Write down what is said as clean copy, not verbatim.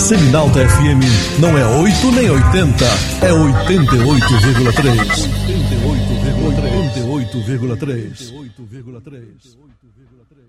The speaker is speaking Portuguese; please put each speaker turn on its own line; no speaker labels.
Seminalta FM não é 8 nem 80, é 88,3. 88,3.